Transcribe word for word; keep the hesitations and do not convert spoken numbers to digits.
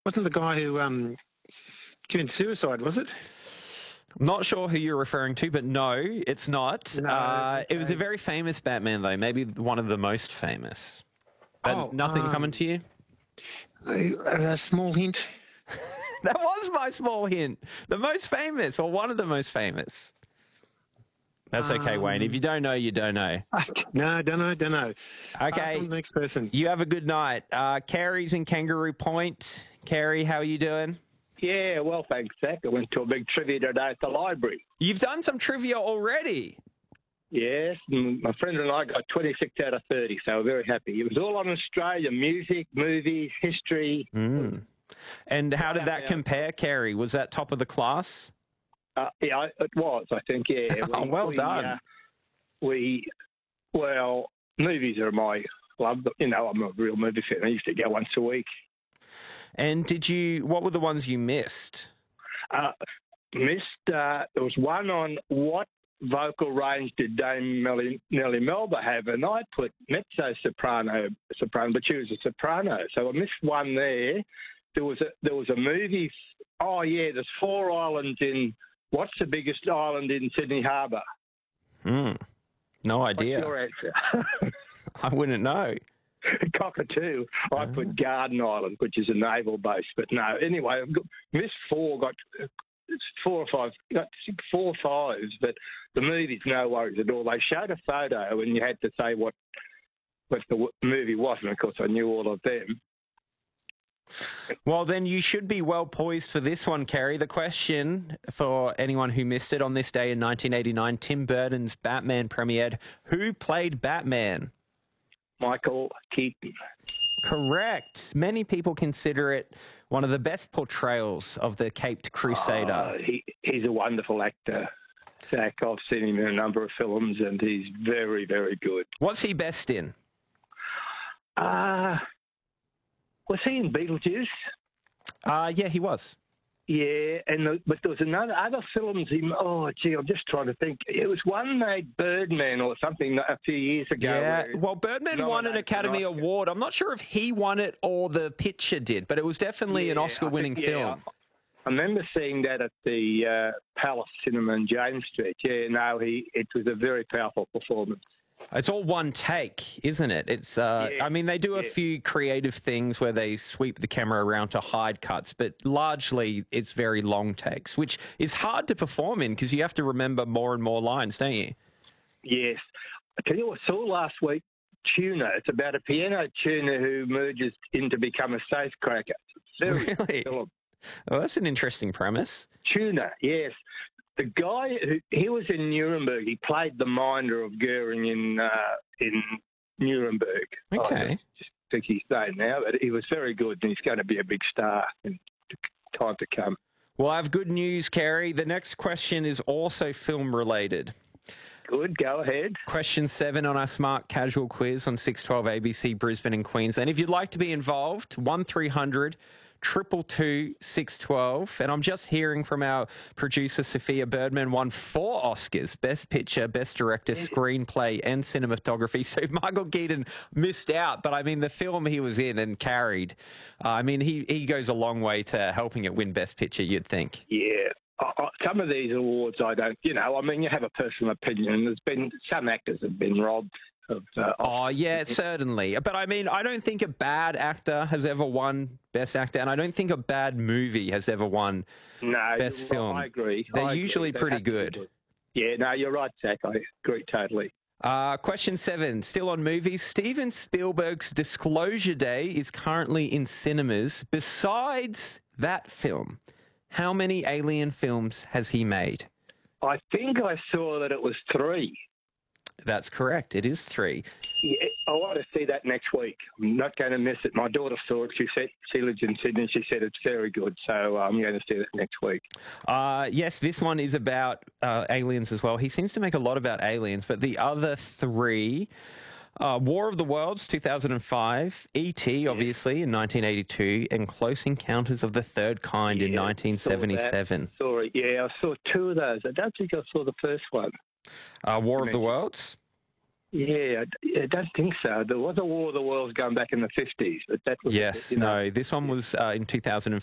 Wasn't the guy who um, committed suicide, was it? I'm not sure who you're referring to, but no, it's not. No, uh, okay. It was a very famous Batman, though, maybe one of the most famous. But Oh, nothing um, coming to you? A, a small hint. That was my small hint. The most famous, or one of the most famous. That's okay, Um, Wayne. If you don't know, you don't know. No, don't know, don't know. Okay. Pass on to the next person. You have a good night. Uh, Carrie's in Kangaroo Point. Carrie, how are you doing? Yeah, well, thanks, Zach. I went to a big trivia today at the library. You've done some trivia already. Yes, and my friend and I got twenty-six out of thirty, so we're very happy. It was all on Australia, music, movies, history. Mm. And how did that compare, Carrie? Was that top of the class? Uh, yeah, it was, I think, yeah. Oh, well we, done. Uh, we, well, movies are my love. You know, I'm a real movie fan. I used to go once a week. And did you, what were the ones you missed? Uh, missed, uh, there was one on what vocal range did Dame Nellie, Nellie Melba have? And I put mezzo soprano, soprano, but she was a soprano. So I missed one there. There was a, there was a movie. Oh, yeah, there's four islands in, what's the biggest island in Sydney Harbour? Hmm. No idea. What's your answer? I wouldn't know. Cockatoo. I oh. put Garden Island, which is a naval base. But no, anyway, I've got, missed four, got four or five, got four fives, but the movie's no worries at all. They showed a photo and you had to say what, what the movie was, and of course I knew all of them. Well, then you should be well poised for this one, Kerry. The question for anyone who missed it: on this day in nineteen eighty-nine, Tim Burton's Batman premiered. Who played Batman? Michael Keaton. Correct. Many people consider it one of the best portrayals of the Caped Crusader. Uh, he, he's a wonderful actor, Zach. I've seen him in a number of films, and he's very, very good. What's he best in? Uh, was he in Beetlejuice? Uh, yeah, he was. Yeah, and the, but there was another other films. He, oh, gee, I'm just trying to think. It was one made Birdman or something a few years ago. Yeah, well, Birdman won an Academy an Award. I'm not sure if he won it or the picture did, but it was definitely yeah, an Oscar-winning think, yeah, film. I remember seeing that at the uh, Palace Cinema in James Street. Yeah, no, he it was a very powerful performance. It's all one take, isn't it? It's. Uh, yeah, I mean, they do a yeah. few creative things where they sweep the camera around to hide cuts, but largely it's very long takes, which is hard to perform in because you have to remember more and more lines, don't you? Yes. I tell you what I saw last week, Tuner. It's about a piano tuner who merges in to become a safecracker. Very really? film. Well, that's an interesting premise. Tuner, yes. The guy who he was in Nuremberg. He played the minder of Goering in uh, in Nuremberg. Okay, I just think he's staying now, but he was very good, and he's going to be a big star in time to come. Well, I have good news, Kerry. The next question is also film related. Good, go ahead. Question seven on our Smart Casual quiz on six twelve A B C Brisbane and Queensland. If you'd like to be involved, one three hundred Triple two six twelve, and I'm just hearing from our producer Sophia Birdman won four Oscars: Best Picture, Best Director, Screenplay, and Cinematography. So Michael Keaton missed out, but I mean the film he was in and carried. Uh, I mean he he goes a long way to helping it win Best Picture. You'd think. Yeah. Uh, some of these awards I don't, you know, I mean, you have a personal opinion. There's been some actors have been robbed. Of, uh, oh, yeah, certainly. But, I mean, I don't think a bad actor has ever won Best Actor, and I don't think a bad movie has ever won no, Best Film. I agree. They're I usually agree. pretty good. good. Yeah, no, you're right, Zach. I agree totally. Uh, question seven, still on movies. Steven Spielberg's Disclosure Day is currently in cinemas. Besides that film, how many Alien films has he made? I think I saw that it was three. That's correct. It is three. Yeah, I want to see that next week. I'm not going to miss it. My daughter saw it. She said she lives in Sydney. She said it's very good. So I'm going to see it next week. Uh, yes, this one is about uh, aliens as well. He seems to make a lot about aliens, but the other three... Uh, War of the Worlds, two thousand five, E T, obviously, yeah. in nineteen eighty-two, and Close Encounters of the Third Kind yeah, in nineteen seventy-seven. Sorry, yeah, I saw two of those. I don't think I saw the first one. Uh, War of the Worlds? Yeah, I, I don't think so. There was a War of the Worlds going back in the fifties, but that was Yes, you know, no. This one was uh, in two thousand